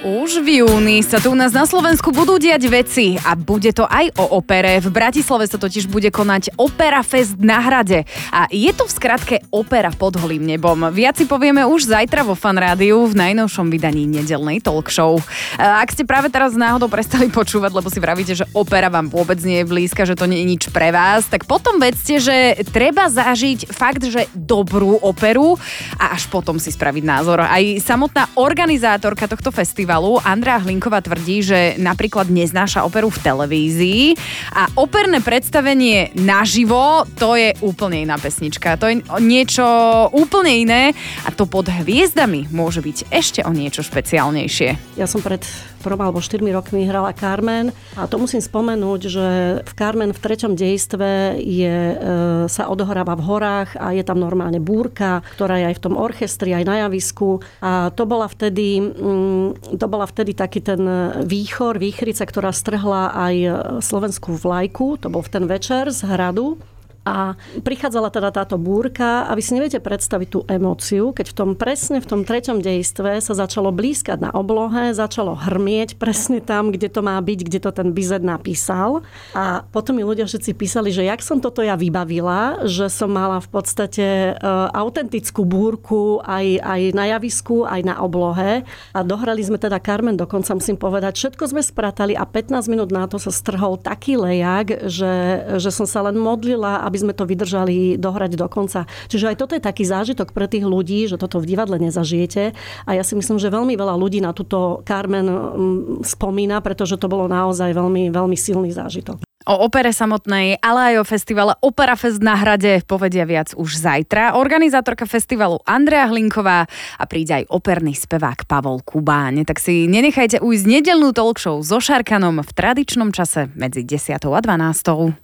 Už v júni sa tu u nás na Slovensku budú diať veci a bude to aj o opere. V Bratislave sa totiž bude konať Opera Fest na Hrade. A je to v skratke opera pod holým nebom. Viac si povieme už zajtra vo Fan Rádiu v najnovšom vydaní nedeľnej talk show. Ak ste práve teraz náhodou prestali počúvať, lebo si vravíte, že opera vám vôbec nie je blízka, že to nie je nič pre vás, tak potom vedzte, že treba zažiť fakt, že dobrú operu a až potom si spraviť názor. Aj samotná organizátorka tohto festivalu Andrea Hlinková tvrdí, že napríklad neznáša operu v televízii a operné predstavenie naživo, to je úplne iná pesnička. To je niečo úplne iné a to pod hviezdami môže byť ešte o niečo špeciálnejšie. Ja som pred 3 alebo 4 rokmi hrala Carmen a to musím spomenúť, že v Carmen v 3. dejstve sa odohráva v horách a je tam normálne búrka, ktorá je aj v tom orchestri, aj na javisku a to bola vtedy taký ten výchrica, ktorá strhla aj slovenskú vlajku, to bol v ten večer z hradu. A prichádzala teda táto búrka a vy si neviete predstaviť tú emóciu, keď presne v tom 3. dejstve sa začalo blízkať na oblohe, začalo hrmieť presne tam, kde to má byť, kde to ten Bizet napísal. A potom mi ľudia všetci písali, že jak som toto ja vybavila, že som mala v podstate autentickú búrku aj na javisku, aj na oblohe. A dohrali sme teda Carmen, dokonca musím povedať, všetko sme spratali a 15 minút na to sa strhol taký lejak, že som sa len modlila, aby sme to vydržali dohrať do konca. Čiže aj toto je taký zážitok pre tých ľudí, že toto v divadle nezažijete. A ja si myslím, že veľmi veľa ľudí na túto Carmen spomína, pretože to bolo naozaj veľmi, veľmi silný zážitok. O opere samotnej, ale aj o festivale Opera Fest na Hrade povedia viac už zajtra. Organizátorka festivalu Andrea Hlinková a príde aj operný spevák Pavol Kubáň. Tak si nenechajte ujsť nedeľnú talk show so Šarkanom v tradičnom čase medzi 10. a 12.